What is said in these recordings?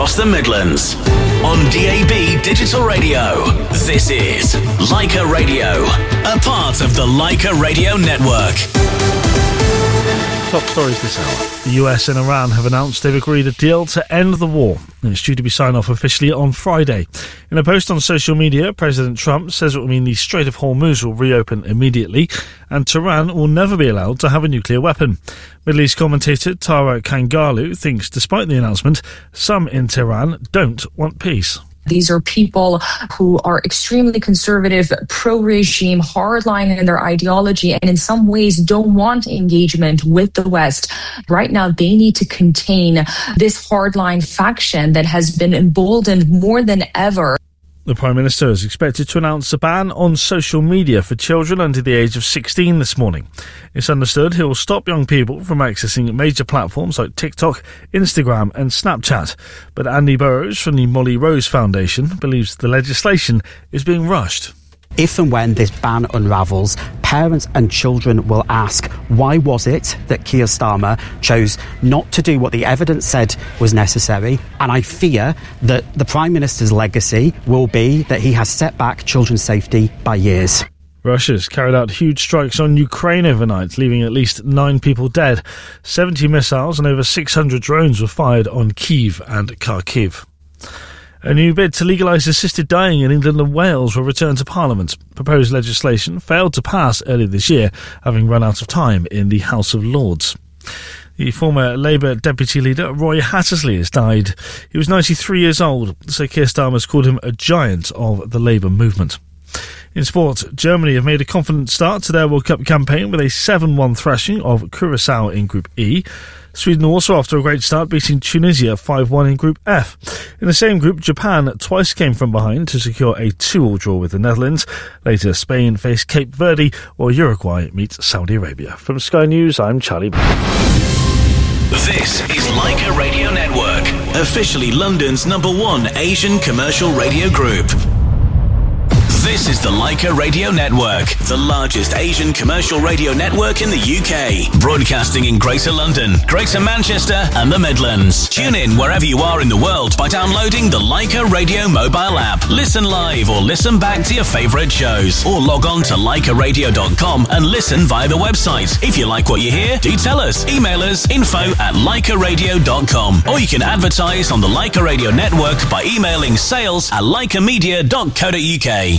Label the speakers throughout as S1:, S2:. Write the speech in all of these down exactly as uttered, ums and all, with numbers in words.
S1: across the Midlands. On D A B Digital Radio, this is Leica Radio, a part of the Leica Radio Network.
S2: Top stories this hour. The U S and Iran have announced they've agreed a deal to end the war, and it's due to be signed off officially on Friday. In a post on social media, President Trump says it will mean the Strait of Hormuz will reopen immediately, and Tehran will never be allowed to have a nuclear weapon. Middle East commentator Tara Kangalu thinks, despite the announcement, some in Tehran don't want peace.
S3: These are people who are extremely conservative, pro-regime, hardline in their ideology, and in some ways don't want engagement with the West. Right now, they need to contain this hardline faction that has been emboldened more than ever.
S2: The Prime Minister is expected to announce a ban on social media for children under the age of sixteen this morning. It's understood he will stop young people from accessing major platforms like TikTok, Instagram and Snapchat. But Andy Burrows from the Molly Rose Foundation believes the legislation is being rushed.
S4: If and when this ban unravels, parents and children will ask, why was it that Keir Starmer chose not to do what the evidence said was necessary? And I fear that the Prime Minister's legacy will be that he has set back children's safety by years.
S2: Russia's carried out huge strikes on Ukraine overnight, leaving at least nine people dead. seventy missiles and over six hundred drones were fired on Kyiv and Kharkiv. A new bid to legalise assisted dying in England and Wales will return to Parliament. Proposed legislation failed to pass earlier this year, having run out of time in the House of Lords. The former Labour deputy leader, Roy Hattersley, has died. He was ninety-three years old, so Keir Starmer's called him a giant of the Labour movement. In sport, Germany have made a confident start to their World Cup campaign with a seven one thrashing of Curaçao in Group E. Sweden also after a great start, beating Tunisia five one in Group F. In the same group, Japan twice came from behind to secure a two all draw with the Netherlands. Later, Spain face Cape Verde, or Uruguay meet Saudi Arabia. From Sky News, I'm Charlie Brown.
S1: This is Leica Radio Network, officially London's number one Asian commercial radio group. This is the Leica Radio Network, the largest Asian commercial radio network in the U K, broadcasting in Greater London, Greater Manchester and the Midlands. Tune in wherever you are in the world by downloading the Leica Radio mobile app. Listen live or listen back to your favourite shows, or log on to leica radio dot com and listen via the website. If you like what you hear, do tell us. Email us info at leica radio dot com, or you can advertise on the Leica Radio Network by emailing sales at leica media dot co dot uk.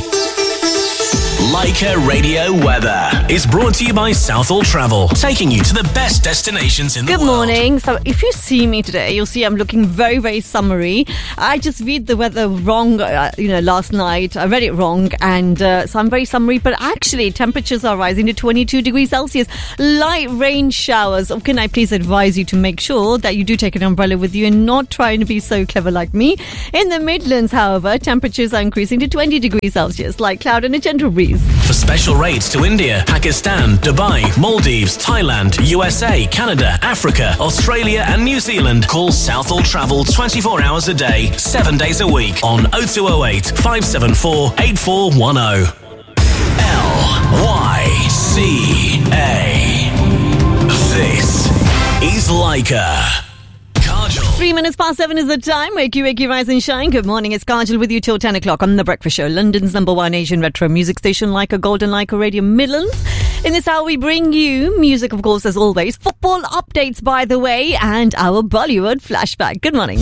S1: Leica Radio Weather is brought to you by Southall Travel, taking you to the best destinations in the
S5: Good
S1: world.
S5: Good morning. So if you see me today, you'll see I'm looking very, very summery. I just read the weather wrong, uh, you know, last night. I read it wrong, and uh, so I'm very summery. But actually, temperatures are rising to twenty-two degrees Celsius. Light rain showers. Oh, can I please advise you to make sure that you do take an umbrella with you and not trying to be so clever like me. In the Midlands, however, temperatures are increasing to twenty degrees Celsius, light cloud and a gentle breeze.
S1: For special rates to India, Pakistan, Dubai, Maldives, Thailand, U S A, Canada, Africa, Australia and New Zealand, call Southall Travel twenty-four hours a day, seven days a week on oh two oh eight, five seven four, eight four one oh. L Y C A. This is Leica.
S5: Three minutes past seven is the time. Wakey, wakey, rise and shine. Good morning. It's Kajal with you till ten o'clock on The Breakfast Show, London's number one Asian retro music station, Leica Golden Leica Radio Midlands. In this hour, we bring you music, of course, as always. Football updates, by the way, and our Bollywood flashback. Good morning.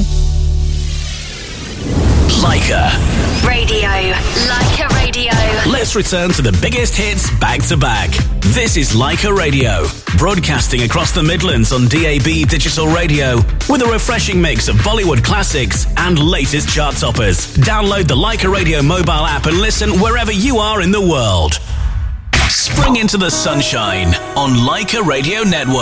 S1: Leica
S6: Radio. Leica Radio.
S1: Let's return to the biggest hits back to back. This is Leica Radio, broadcasting across the Midlands on D A B Digital Radio, with a refreshing mix of Bollywood classics and latest chart toppers. Download the Leica Radio mobile app and listen wherever you are in the world. Spring into the sunshine on Leica Radio Network.